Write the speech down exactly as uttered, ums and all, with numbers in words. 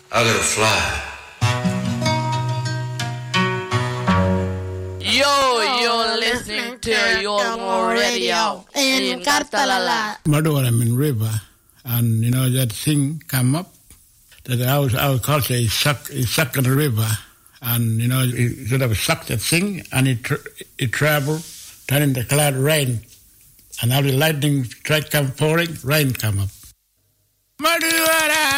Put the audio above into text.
I gotta fly. Yo, you're listening to Your Radio in Catalala. Madhuvaram River, and you know that thing come up that our our culture is suck is suck in the river, and you know it sort of suck that thing, and it tr- it travel, turn into cloud rain, and now the lightning strike come pouring, rain come up. Madhuvaram.